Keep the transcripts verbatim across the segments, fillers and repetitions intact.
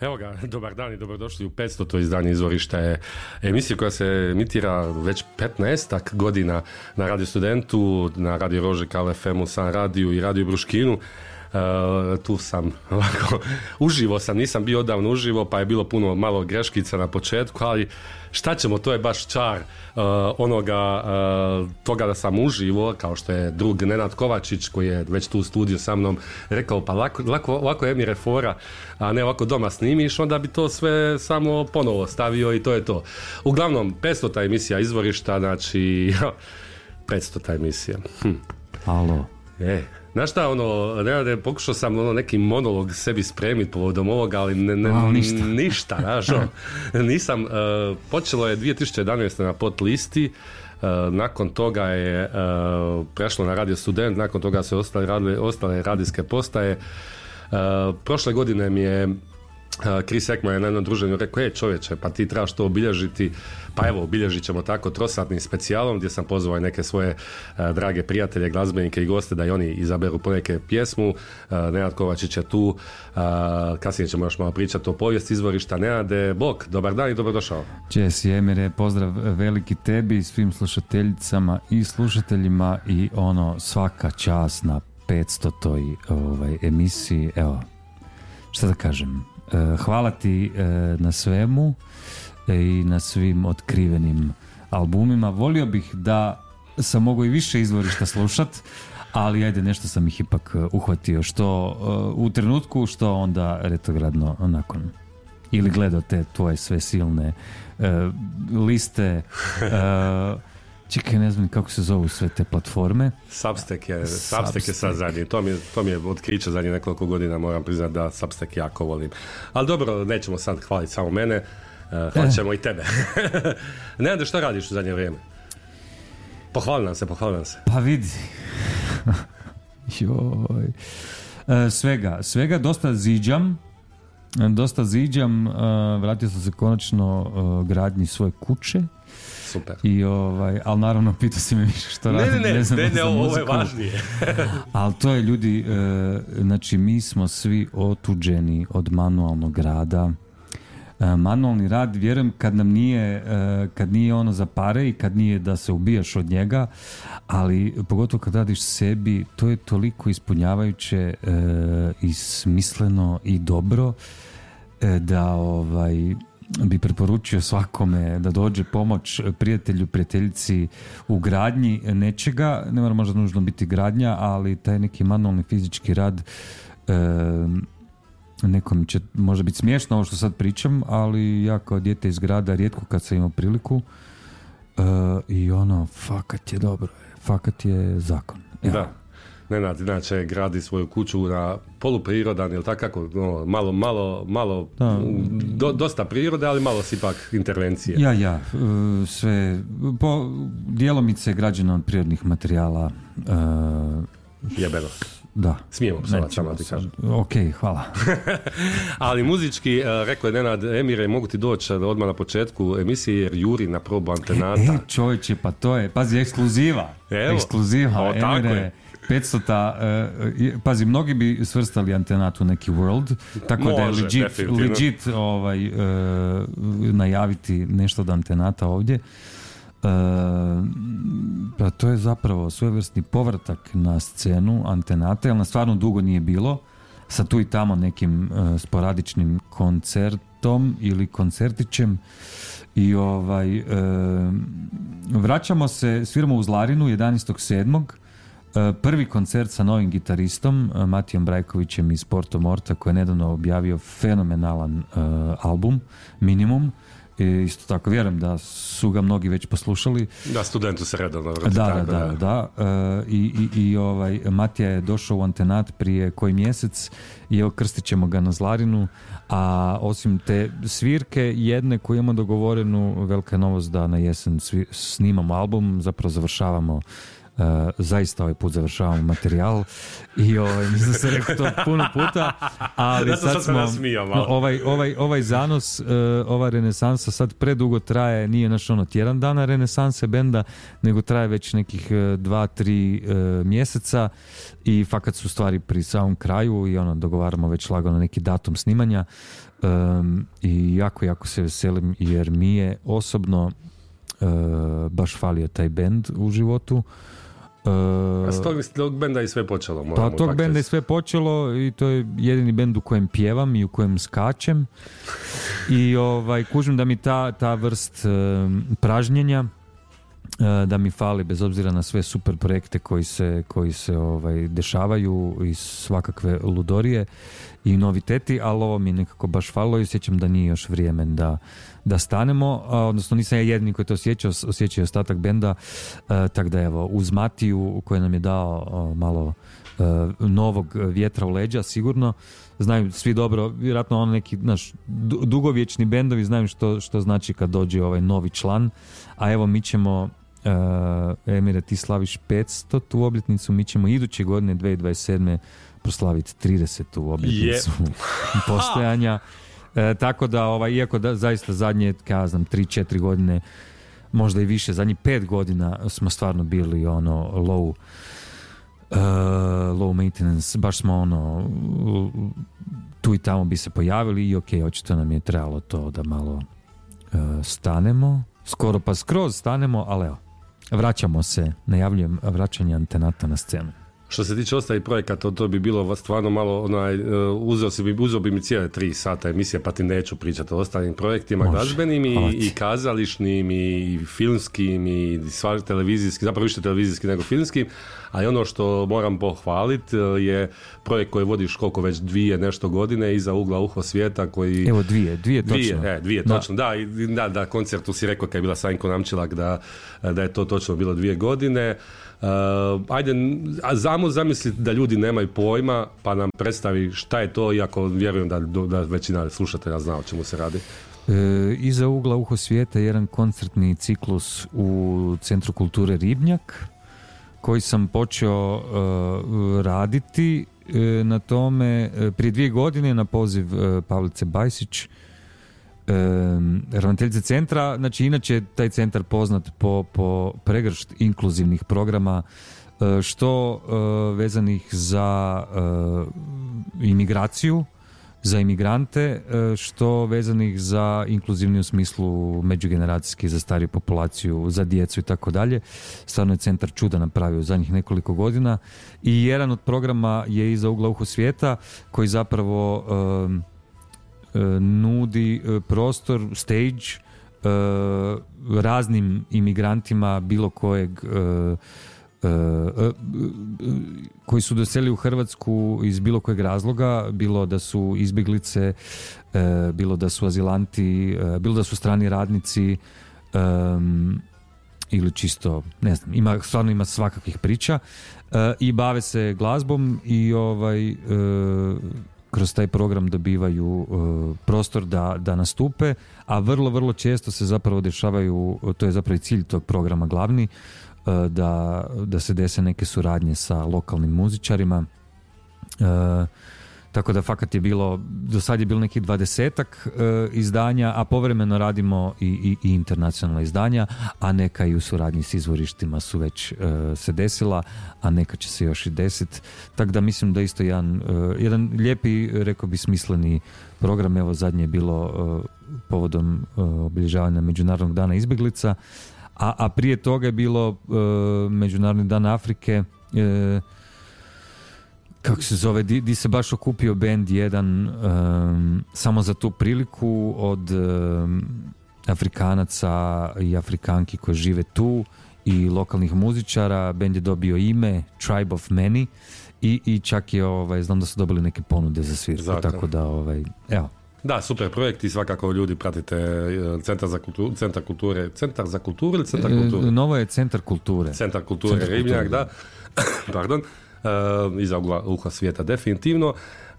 Evo ga, dobar dan i dobrodošli u petsto. izdanje Izvorišta je emisija koja se emitira već petnaestak godina na Radio Studentu, na Radio Rožek, F M-u, San radiju i Radio Bruškinu. Uh, tu sam ovako, uživo sam, nisam bio odavno uživo, pa je bilo puno malo greškica na početku, ali šta ćemo, to je baš čar uh, onoga, uh, toga da sam uživo, kao što je drug Nenad Kovačić, koji je već tu u studiju sa mnom rekao, pa lako, lako, lako je mi refora, a ne ovako doma snimiš, onda bi to sve samo ponovo stavio i to je to. Uglavnom, petstota emisija Izvorišta, znači, petstota emisija. Hm. Alo. E, znaš šta, ono, Nenade, pokušao sam ono neki monolog sebi spremiti povodom ovoga, ali ne, ne, o, ništa, ništa znaš, nisam, uh, počelo je dvije tisuće jedanaeste na pot listi, uh, nakon toga je uh, prešlo na Radio Student, nakon toga se ostale, radile, ostale radijske postaje. Uh, prošle godine mi je Uh, Chris Ekman je na jednom druženju rekao, e čovječe, pa ti trebaš to obilježiti, pa evo, obilježit ćemo tako trosatnim specijalom, gdje sam pozvao neke svoje uh, drage prijatelje, glazbenike i goste da i oni izaberu po neke pjesmu. uh, Nenad Kovačić je tu, uh, kasnije ćemo još malo pričati o povijesti Izvorišta. Nenade, bok, dobar dan i dobrodošao. Jesse Emire, pozdrav veliki tebi, svim slušateljicama i slušateljima i ono, svaka čast na petstotoj ovaj, emisiji. Evo, šta da kažem, hvala ti na svemu i na svim otkrivenim albumima. Volio bih da sam mogao i više Izvorišta slušat, ali ajde, nešto sam ih ipak uhvatio, što u trenutku, što onda retrogradno nakon. Ili gledao te tvoje sve silne uh, liste, uh, čekaj, ne znam kako se zovu sve te platforme. Substack je, Substack je sad zadnji. To mi je, to mi je otkriće zadnje nekoliko godina, moram priznati da Substack jako volim. Ali dobro, nećemo sad hvaliti samo mene, uh, hvalit ćemo eh. i tebe. Ne znam, što radiš u zadnje vrijeme? Pohvali nam se, pohvali nam se. Pa vidi. Joj. Uh, svega, svega dosta ziđam. Dosta ziđam. Uh, vratio sam se konačno uh, gradnji svoje kuće. Super. I ovaj, ali naravno pitao si me više što radim. Ne, ne, ne, ne, ne, ovo je muziku. važnije. Ali to je ljudi, e, znači mi smo svi otuđeni od manualnog rada. E, manualni rad, vjerujem, kad nam nije, e, kad nije ono za pare i kad nije da se ubijaš od njega, ali pogotovo kad radiš sebi, to je toliko ispunjavajuće e, i smisleno i dobro e, da ovaj... bi preporučio svakome da dođe pomoć prijatelju, prijateljici u gradnji nečega, ne mora možda nužno biti gradnja, ali taj neki manualni fizički rad, e, nekom će možda biti smiješno ovo što sad pričam, ali ja kao dijete iz grada rijetko kad sam imao priliku e, i ono, fakat je dobro, fakat je zakon. Ja. Da. Nenad, inače, gradi svoju kuću na poluprirodan, ili tako kako, no, malo, malo, malo, do, dosta prirode, ali malo si ipak intervencije. Ja, ja, sve, po djelomice građeno od prirodnih materijala. Uh, Jebeno. Da. Smijemo psovati, samo ti kažem. Ok, hvala. Ali muzički, uh, rekao je Nenad, Emire, mogu ti doći odmah na početku emisije jer juri na probu Antenata. E, čovječe, pa to je, pazi, ekskluziva. Evo. Ekskluziva, o, tako Emire. je. petstota, uh, pazi, mnogi bi svrstali Antenatu neki world, tako može, da je legit, legit ovaj, uh, najaviti nešto od Antenata ovdje. Uh, pa to je zapravo svojevrsni povratak na scenu Antenata, jer na stvarno dugo nije bilo, sa tu i tamo nekim uh, sporadičnim koncertom ili koncertićem. I ovaj, uh, vraćamo se, sviramo u Zlarinu jedanaestog sedmog Prvi koncert sa novim gitaristom Matijom Brajkovićem iz Porto Morta, koji je nedavno objavio fenomenalan uh, album Minimum. I isto tako vjerujem da su ga mnogi već poslušali. Da, Studentu se redovno vrti. Da, tako, da, da, da. Uh, I, i, i ovaj, Matija je došao u Antenat prije koji mjesec i evo krstit ćemo ga na Zlarinu. A osim te svirke jedne koju imamo dogovorenu, velika je novost da na jesen svi, snimamo album, zapravo završavamo zaista ovaj put završavamo materijal i ovaj, mislim se rekao to puno puta, ali sad smo no, ovaj, ovaj, ovaj zanos, uh, ova renesansa sad predugo traje, nije naš ono tjedan dana renesanse benda, nego traje već nekih uh, dva, tri uh, mjeseca i fakat su stvari pri samom kraju i ono, dogovaramo već lagano neki datum snimanja um, i jako, jako se veselim jer mi je osobno uh, baš falio taj bend u životu. Uh, A s tog, tog benda je sve počelo. Pa tog benda je sve počelo i to je jedini bend u kojem pjevam i u kojem skačem i ovaj, kužim da mi ta, ta vrst um, pražnjenja uh, da mi fali bez obzira na sve super projekte koji se, koji se ovaj, dešavaju i svakakve ludorije i noviteti, ali ovo mi nekako baš falilo i osjećam da nije još vrijeme da, da stanemo, a, odnosno nisam ja jedini koji to osjećao, osjećao ostatak benda, a, tako da evo, uz Matiju koji nam je dao a, malo a, novog vjetra u leđa, sigurno, znaju svi dobro, vjerojatno on neki naš dugovječni bendovi znaju što, što znači kad dođe ovaj novi član, a evo mi ćemo uh, Emire, ti slaviš petstotu obljetnicu, mi ćemo iduće godine dvije tisuće dvadeset sedme proslaviti tridesetu obljetnicu yeah. postojanja. E, tako da, ovaj, iako da, zaista zadnje, ja znam, tri četiri godine, možda i više, zadnjih pet godina smo stvarno bili ono low, uh, low maintenance, baš smo ono tu i tamo bi se pojavili i ok, očito nam je trebalo to da malo uh, stanemo, skoro pa skroz stanemo, ali evo, vraćamo se, najavljujem vraćanje Antenata na scenu. Što se tiče ostalih projekata, to bi bilo stvarno malo, onaj, uzeo, si bi, uzeo bi mi cijele tri sata emisije, pa ti neću pričati o ostalim projektima glazbenim i, i kazališnim i filmskim i sva televizijskim, zapravo više televizijskim nego filmskim, ali ono što moram pohvaliti je projekt koji vodiš koliko već dvije nešto godine iza ugla uho svijeta koji... Evo dvije, dvije točno. Dvije, e, dvije točno, da, da, da, da koncertu si rekao kad je bila Sanjko Namčilak da, da je to točno bilo dvije godine. Uh, ajde, zamo zamisliti da ljudi nemaju pojma pa nam predstavi šta je to, iako vjerujem da, da većina slušatelja zna o čemu se radi. E, iza ugla uho svijeta je jedan koncertni ciklus u Centru kulture Ribnjak koji sam počeo uh, raditi uh, na tome uh, prije dvije godine na poziv uh, Pavlice Bajsić, ravnateljice centra. Znači inače taj centar poznat po, po pregršt inkluzivnih programa, što vezanih za imigraciju, za imigrante, što vezanih za inkluzivni u smislu međugeneracijski, za stariju populaciju, za djecu i tako dalje. Stvarno je centar čuda napravio u zadnjih nekoliko godina i jedan od programa je Iza ugla uho svijeta koji zapravo nudi prostor, stage raznim imigrantima bilo kojeg koji su doselili u Hrvatsku iz bilo kojeg razloga, bilo da su izbjeglice, bilo da su azilanti, bilo da su strani radnici ili čisto, ne znam, ima, stvarno ima svakakvih priča i bave se glazbom i ovaj kroz taj program dobivaju uh, prostor da, da nastupe, a vrlo, vrlo često se zapravo dešavaju, to je zapravo i cilj tog programa glavni, uh, da, da se dese neke suradnje sa lokalnim muzičarima. Uh, tako da fakat je bilo, do sad je bilo nekih dvadesetak uh, izdanja, a povremeno radimo i, i, i internacionalna izdanja, a neka i u suradnji s izvorištima su već uh, se desila, a neka će se još i desiti. Tako da mislim da isto jedan, uh, jedan lijepi, rekao bi smisleni program, evo zadnje je bilo uh, povodom uh, obilježavanja Međunarodnog dana izbjeglica, a, a prije toga je bilo uh, Međunarodni dan Afrike, uh, kako se zove, di, di se baš okupio bend jedan um, samo za tu priliku od um, Afrikanaca i Afrikanki koji žive tu i lokalnih muzičara. Bend je dobio ime Tribe of Many i, i čak je, ovaj, znam da su dobili neke ponude za svirku, Zakon. Tako da, ovaj, evo. Da, super projekt i svakako ljudi pratite Centar za kulturu, Centar kulture, Centar za kulturu ili Centar kulture? Novo je Centar kulture. Centar kulture Ribnjak, da. Pardon. Uh, iza ugla uha svijeta definitivno.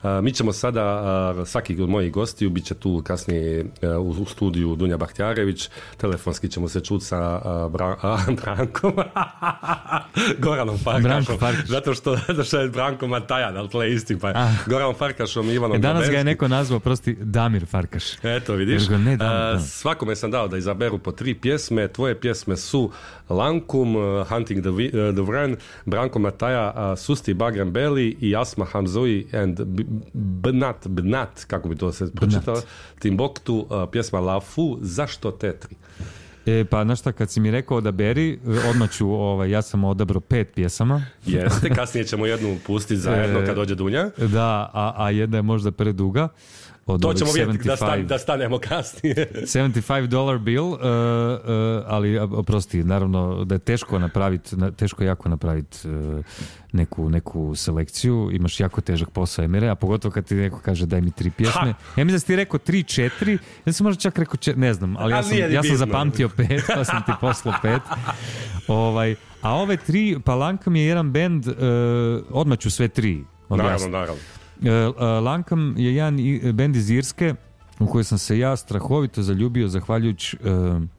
mi ćemo sada, uh, svaki od mojih gostiju bit će tu kasnije uh, u, u studiju Dunja Bahtjarević, telefonski ćemo se čuti sa uh, Bra- uh, Brankom Goranom Farkašom, zato što, zato što je Branko Matajan, ali to je isti, pa ah. Goranom Farkašom i Ivanom e, danas Gabenskim. Ga je neko nazvao, prosti, Damir Farkaš. Eto, vidiš. Ga, ne, Damir, uh, svakome sam dao da izaberu po tri pjesme. Tvoje pjesme su Lankum, uh, Hunting the, Vi- uh, the Wren, Branko Mataja, uh, Susti Bagram Beli i Asma Hamzoui and B- Bnat, Bnat, kako bi to se pročitalo, Timbuktu, uh, pjesma La Fu, zašto te tri? E, pa, znaš šta, kad si mi rekao da beri, odmah ću, ovaj, ja sam odabrao pet pjesama. Jeste, kasnije ćemo jednu pustiti zajedno kad dođe Dunja. Da, a, a jedna je možda preduga. Od to ćemo vidjeti da, stan, da stanemo kasnije. sedamdeset pet dolar bill, uh, uh, ali oprosti, naravno da je teško napraviti, teško jako napraviti uh, neku, neku selekciju, imaš jako težak posao, Emire, a pogotovo kad ti neko kaže daj mi tri pjesme. Ha! Ja mislim da si ti rekao tri, četiri, ja sam možda čak rekao četiri, ne znam, ali ja sam, ja sam zapamtio pet, pa sam ti poslao pet. Ovaj, a ove tri, pa Lankum je jedan bend, uh, odmah ću sve tri. Naravno, naravno. Uh, uh, Lankum je jedan bend iz Irske u koji sam se ja strahovito zaljubio zahvaljujući uh,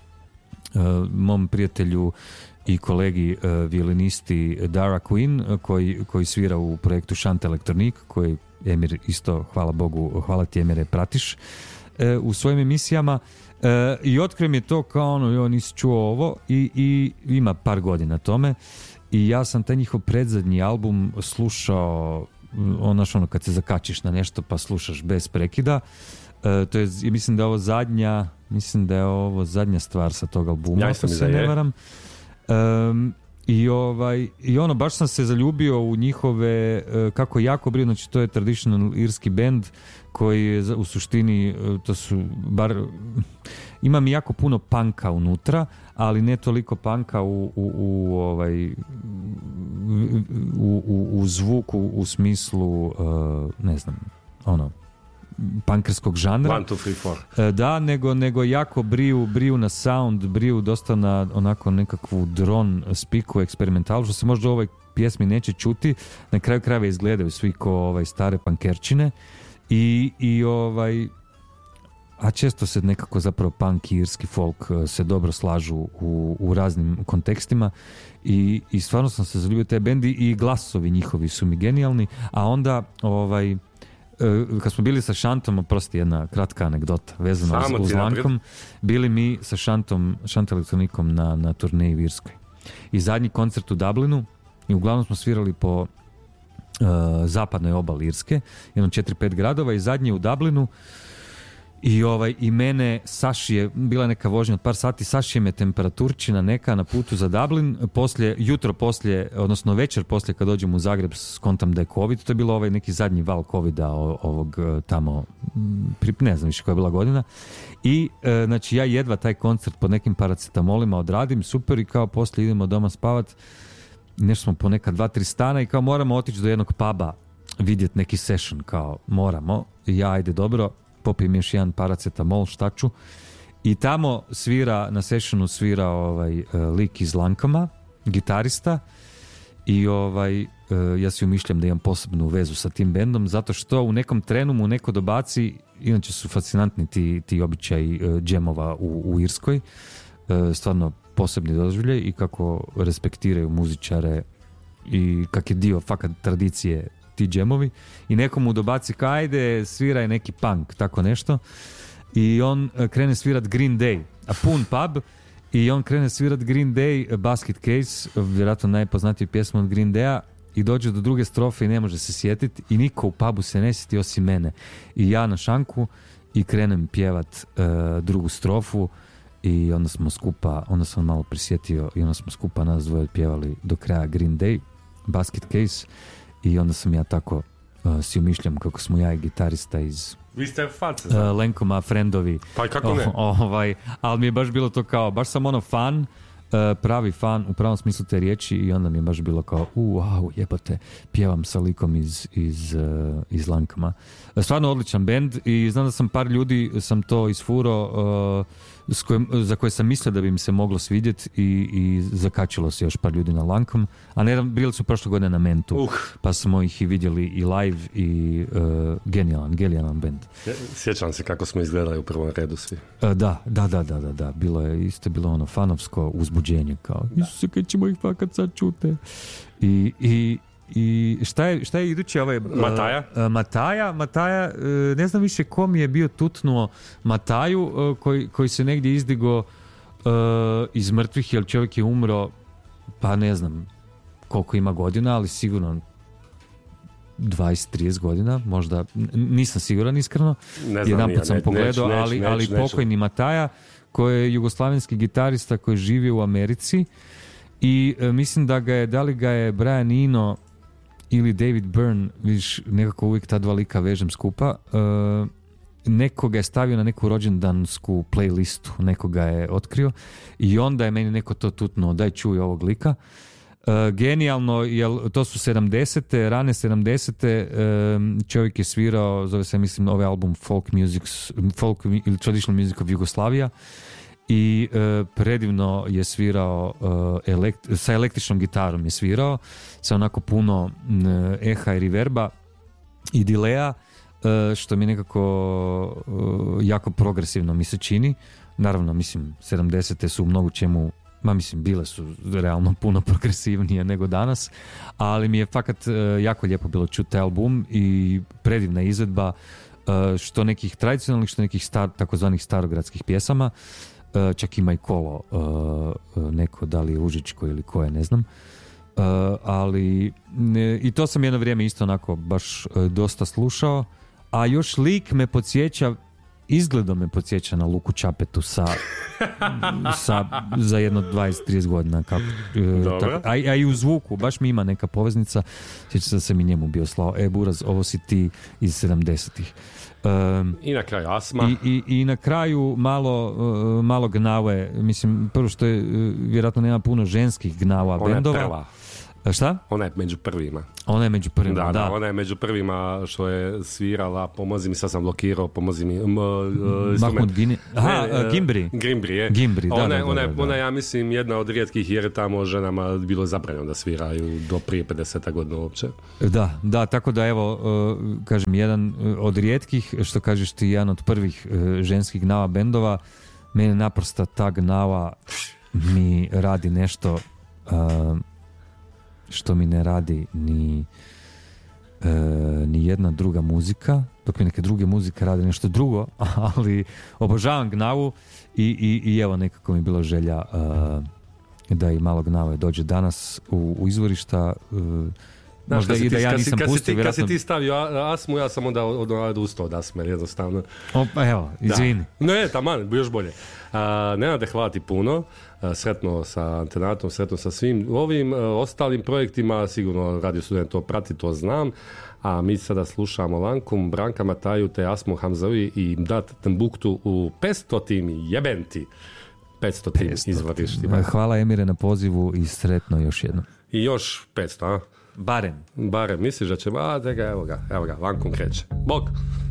uh, mom prijatelju i kolegi uh, violinisti Dara Quinn uh, koji, koji svira u projektu Chant Electronique, koji Emir isto, hvala Bogu, hvala ti Emire, pratiš uh, u svojim emisijama. Uh, i otkrio mi je to kao ono, jo, nisi čuo ovo i, i ima par godina tome i ja sam taj njihov predzadnji album slušao ono, ono kad se zakačiš na nešto pa slušaš bez prekida. E, to je, mislim da je ovo zadnja mislim da je ovo zadnja stvar sa tog albuma, ja ako se ne varam. E, i, ovaj, i ono, baš sam se zaljubio u njihove, kako jako brinu, znači to je traditional irski band koji je u suštini, to su bar, ima mi jako puno panka unutra, ali ne toliko panka u, u, u, ovaj, u, u, u zvuku, u smislu, uh, ne znam, ono, punkerskog žanra. One, two, three, four. Da, nego, nego jako briju, briju na sound, briju dosta na onako nekakvu dron spiku, eksperimentalu, što se možda u ovoj pjesmi neće čuti. Na kraju krajeva izgledaju svi ko ovaj, stare pankerčine i, i ovaj, a često se nekako zapravo punk i irski folk se dobro slažu u, u raznim kontekstima i, i stvarno sam se zaljubio te bendi i glasovi njihovi su mi genijalni, a onda ovaj, kad smo bili sa Šantom, oprosti jedna kratka anegdota vezana uz, uz Lankum, bili mi sa Šantom, Chant Electroniqueom na, na turneji u Irskoj i zadnji koncert u Dublinu i uglavnom smo svirali po uh, zapadnoj obali Irske, jednom četiri pet gradova i zadnji u Dublinu. I, ovaj, i mene sašije, bila neka vožnja od par sati, sašije me temperaturčina neka na putu za Dublin, poslije, jutro poslije, odnosno večer poslije kad dođem u Zagreb skontam da je COVID, to je bilo ovaj neki zadnji val covida ovog tamo, ne znam više koja je bila godina i e, znači ja jedva taj koncert pod nekim paracetamolima odradim, super i kao poslije idemo doma spavat, nešto smo po neka dva, tri stana i kao moramo otići do jednog puba vidjeti neki session, kao moramo, i ja ajde dobro, popijem još jedan paracetamol, šta ću. I tamo svira, na sessionu svira ovaj, lik iz Lankama, gitarista, i ovaj, ja si umišljam da imam posebnu vezu sa tim bendom, zato što u nekom trenu mu neko dobaci, inače su fascinantni ti, ti običaji džemova u, u Irskoj, stvarno posebni doživljaj i kako respektiraju muzičare i kak je dio fakat tradicije ti džemovi i nekomu dobaci kao ajde sviraj neki punk, tako nešto i on krene svirat Green Day, a pun pub i on krene svirat Green Day, Basket Case, vjerojatno najpoznatiju pjesmu od Green Daya i dođe do druge strofe i ne može se sjetiti i niko u pubu se ne sjeti osim mene i ja na šanku i krenem pjevat uh, drugu strofu i onda smo skupa, onda sam malo prisjetio i onda smo skupa nas dvoje pjevali do kraja Green Day, Basket Case. I onda sam ja tako uh, si umišljam kako smo ja i gitarista iz Vi ste faci, uh, Lenkoma, friendovi. Pa kako ne? O, ovaj, ali mi je baš bilo to kao, baš sam ono fan, pravi fan u pravom smislu te riječi i onda mi je baš bilo kao u, wow, jebote, pjevam sa likom iz, iz, uh, iz Lankama. Stvarno odličan bend i znam da sam par ljudi sam to isfuro uh, s kojim, za koje sam mislio da bi mi se moglo svidjeti i, i zakačilo se još par ljudi na Lankom, a ne, bili su prošle godine na Mentu, uh. pa smo ih i vidjeli i live i uh, genijalan, genijalan bend. Sjećam se kako smo izgledali u prvom redu svi. Uh, da, da, da, da, da, da, bilo je isto bilo ono fanovsko uzbuđenje kao, Isuse, kad ćemo ih fakat sad čute. I, i I šta je, šta je idući ovaj... Mataja? Uh, Mataja, Mataja, uh, ne znam više ko mi je bio tutnuo Mataju, uh, koji, koji se negdje izdigo uh, iz mrtvih, jer čovjek je umro, pa ne znam koliko ima godina, ali sigurno dvadeset trideset godina, možda, nisam siguran iskreno, jedan put sam pogledao, ali, neć, ali neć, pokojni Mataja, koji je jugoslavenski gitarista koji živi u Americi i uh, mislim da ga je, da li ga je Brian Eno ili David Byrne, vidiš, nekako uvijek ta dva lika vežem skupa, uh, nekoga je stavio na neku rođendansku playlistu, nekoga je otkrio i onda je meni neko to tutnuo, daj čuj ovog lika. Uh, genijalno, jer to su sedamdesete, rane sedamdesete, um, čovjek je svirao, zove se, mislim, ovaj album Folk Music, Folk ili Traditional Music of Jugoslavia, i e, predivno je svirao e, elekt- sa električnom gitarom je svirao sa onako puno e, eha i reverba i dileja, e, što mi nekako e, jako progresivno mi se čini. Naravno, mislim, sedamdesete su u mnogo čemu, ma mislim, bile su realno puno progresivnije nego danas, ali mi je fakat e, jako lijepo bilo čuti taj album i predivna izvedba e, što nekih tradicionalnih, što nekih star, takozvanih starogradskih pjesama. Uh, čak ima i kolo uh, neko, da li Užičko ili koje, ne znam, uh, ali ne, i to sam jedno vrijeme isto onako baš uh, dosta slušao, a još lik me podsjeća, izgledom me podsjeća na Luku Čapetu sa, sa za jedno dvadeset trideset godina kako, uh, tako, a, a i u zvuku baš mi ima neka poveznica. Sjeća se da sam i njemu bio slao, e Buraz, ovo si ti iz sedamdesetih. Um, I na kraju Asma. I, i, i na kraju malo, uh, malo gnave. Mislim, prvo što je, uh, vjerojatno nema puno ženskih gnava ona bendova. Je prva. Šta? Ona je među prvima. Ona je među prvima, da. Da, da. ona je među prvima što je svirala, pomozi mi, sad sam blokirao, pomozi mi. M, Mahmud Gini... Aha, ne, uh, Gimbri. Gimbri je. Gimbri, da, ona, da, da, ona, da, da. ona je, ja mislim, jedna od rijetkih, jer je tamo ženama bilo zabranjeno da sviraju do prije pedeset godina uopće. Da, da, tako da evo, uh, kažem, jedan od rijetkih, što kažeš ti, jedan od prvih uh, ženskih gnava bendova, mene naprosto ta gnava mi radi nešto... Uh, što mi ne radi ni e, ni jedna druga muzika, dok mi neke druge muzike radi nešto drugo, ali obožavam gnavu i, i, i evo nekako mi je bilo želja e, da i malo gnave dođe danas u, u izvorišta, e, možda i da ja nisam kad pustio. Kad vjerojatno... si ti stavio Asmu, ja sam onda odustao od Asme, jednostavno. O, pa evo, izvini. Da. Ne, taman, još bolje. A, Nenade, hvala ti puno. A, sretno sa Antenatom, sretno sa svim ovim a, ostalim projektima. Sigurno Radio Student to prati, to znam. A mi sada slušamo Lankum, Branka Mataju, te Asmu Hamzavi i Dat Timbuktu u petstotim jebenti. petstotim izvorištima. Hvala Emire na pozivu i sretno još jedno. I još petsto, a? Barem. Barem, misliš da će... A, tega, evo ga, evo ga, Lankum kreće. Bog!